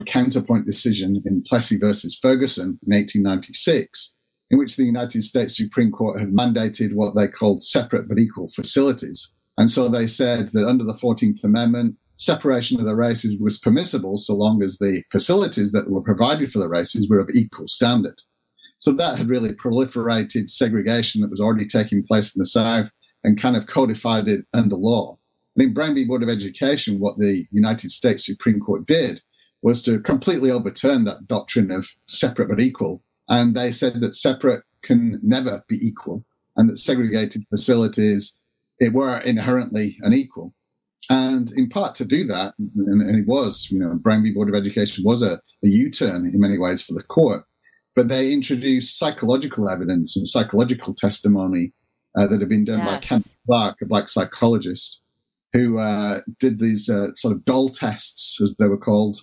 counterpoint decision in Plessy versus Ferguson in 1896, in which the United States Supreme Court had mandated what they called separate but equal facilities. And so they said that under the 14th Amendment, separation of the races was permissible so long as the facilities that were provided for the races were of equal standard. So that had really proliferated segregation that was already taking place in the South and kind of codified it under law. And in Brown v. Board of Education, what the United States Supreme Court did was to completely overturn that doctrine of separate but equal. And they said that separate can never be equal and that segregated facilities, it were inherently unequal. And in part to do that, and it was, Brown v. Board of Education was a U-turn in many ways for the court, but they introduced psychological evidence and psychological testimony that had been done by Kenneth Clark, a black psychologist, who did these sort of doll tests, as they were called,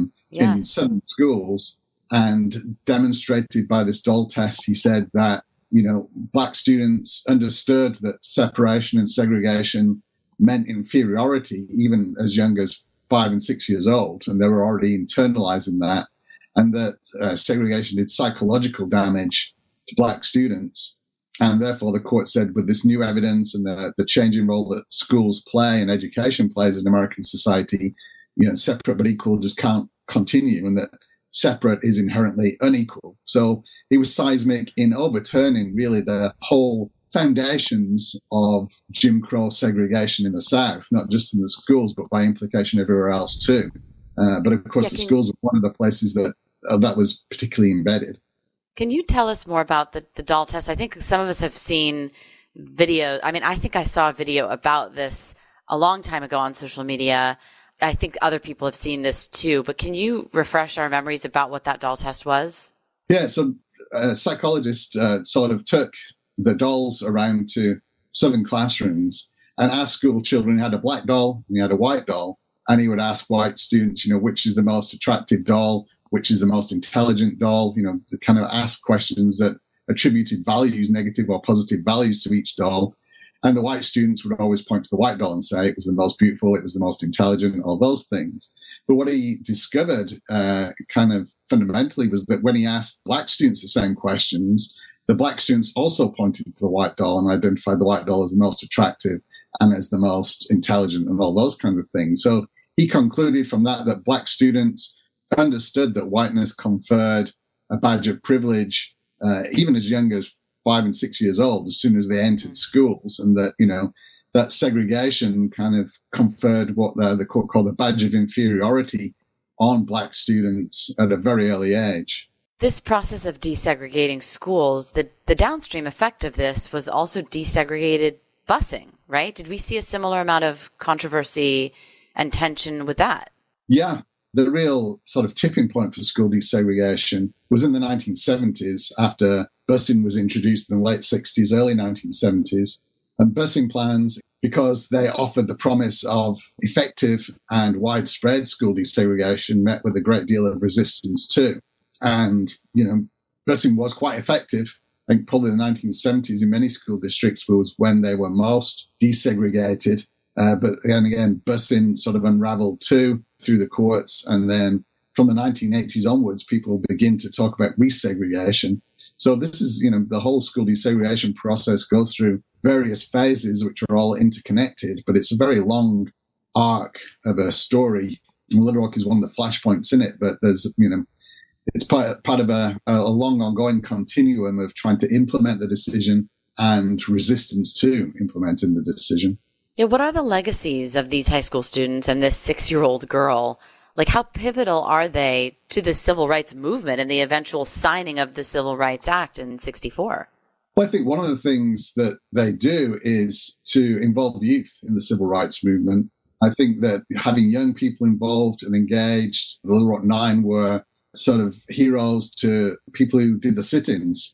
in Southern schools, and demonstrated by this doll test, he said that, black students understood that separation and segregation meant inferiority, even as young as 5 and 6 years old, and they were already internalizing that, and that segregation did psychological damage to black students. And therefore, the court said, with this new evidence and the changing role that schools play and education plays in American society, separate but equal just can't continue, and that separate is inherently unequal. So it was seismic in overturning really the whole foundations of Jim Crow segregation in the South, not just in the schools, but by implication everywhere else too. But of course, the schools were one of the places that was particularly embedded. Can you tell us more about the doll test? I think some of us have seen video. I mean, I think I saw a video about this a long time ago on social media. I think other people have seen this too, but can you refresh our memories about what that doll test was? Yeah, so a psychologist sort of took the dolls around to Southern classrooms and asked school children. He had a black doll and he had a white doll, and he would ask white students, which is the most attractive doll, which is the most intelligent doll, to kind of ask questions that attributed values, negative or positive values to each doll. And the white students would always point to the white doll and say it was the most beautiful, it was the most intelligent, all those things. But what he discovered kind of fundamentally was that when he asked black students the same questions, the black students also pointed to the white doll and identified the white doll as the most attractive and as the most intelligent and all those kinds of things. So he concluded from that black students understood that whiteness conferred a badge of privilege even as young as 5 and 6 years old, as soon as they entered schools, and that, that segregation kind of conferred what the court called a badge of inferiority on black students at a very early age. This process of desegregating schools, the downstream effect of this was also desegregated busing, right? Did we see a similar amount of controversy and tension with that? Yeah. The real sort of tipping point for school desegregation was in the 1970s after busing was introduced in the late 60s, early 1970s. And busing plans, because they offered the promise of effective and widespread school desegregation, met with a great deal of resistance too. And, busing was quite effective. I think probably the 1970s in many school districts was when they were most desegregated. But again, busing sort of unraveled too through the courts. And then from the 1980s onwards, people begin to talk about resegregation. So this is, the whole school desegregation process goes through various phases, which are all interconnected, but it's a very long arc of a story. And Little Rock is one of the flashpoints in it, but there's, it's part of a long ongoing continuum of trying to implement the decision and resistance to implementing the decision. Yeah, what are the legacies of these high school students and this 6-year-old girl? Like, how pivotal are they to the civil rights movement and the eventual signing of the Civil Rights Act in '64? Well, I think one of the things that they do is to involve youth in the civil rights movement. I think that having young people involved and engaged, the Little Rock Nine were sort of heroes to people who did the sit-ins.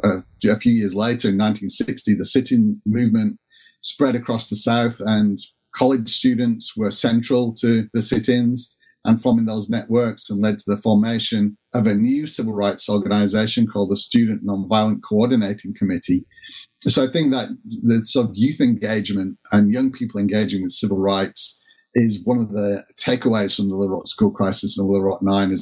A few years later, in 1960, the sit-in movement spread across the South, and college students were central to the sit-ins and forming those networks, and led to the formation of a new civil rights organization called the Student Nonviolent Coordinating Committee. So I think that the sort of youth engagement and young people engaging with civil rights is one of the takeaways from the Little Rock school crisis and the Little Rock Nine, is